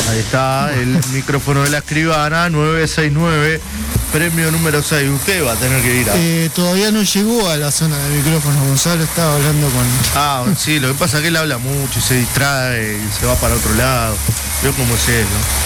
Ahí está, el micrófono de la escribana, 969, premio número 6. Usted va a tener que ir a... Todavía no llegó a la zona de micrófono. Gonzalo estaba hablando con... Sí, lo que pasa es que él habla mucho y se distrae y se va para otro lado. Veo cómo es él, ¿no?